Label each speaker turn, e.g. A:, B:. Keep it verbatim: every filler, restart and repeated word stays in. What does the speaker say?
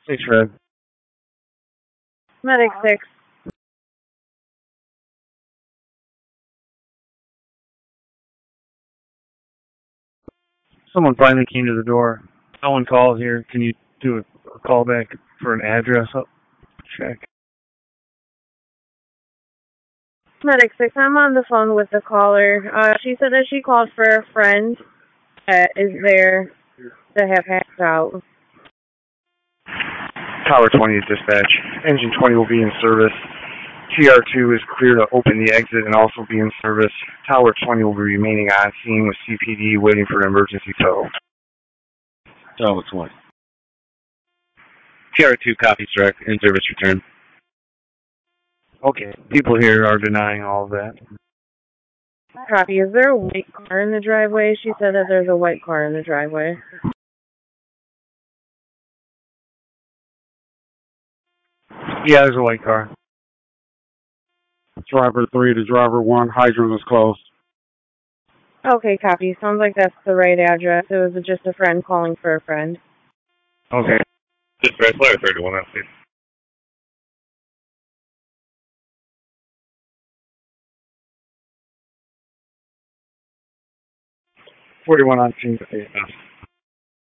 A: Thanks, Fred.
B: Medic six.
A: Someone finally came to the door. No one called here. Can you do a, a call back for an address up check?
B: Medic six, I'm on the phone with the caller. Uh, she said that she called for a friend that is there to have passed out.
A: Tower twenty is dispatch. Engine twenty will be in service. T R two is clear to open the exit and also be in service. Tower twenty will be remaining on scene with C P D waiting for an emergency tow.
C: Tower twenty.
D: T R two copies direct. In service return.
A: Okay. People here are denying all of that.
B: Copy. Is there a white car in the driveway? She said that there's a white car in the driveway.
A: Yeah, there's a white car.
E: Driver three to driver one, hydrant is closed.
B: Okay, copy. Sounds like that's the right address. It was just a friend calling for a friend.
A: Okay.
D: Dispatch, letter thirty one, please.
A: forty-one on scene.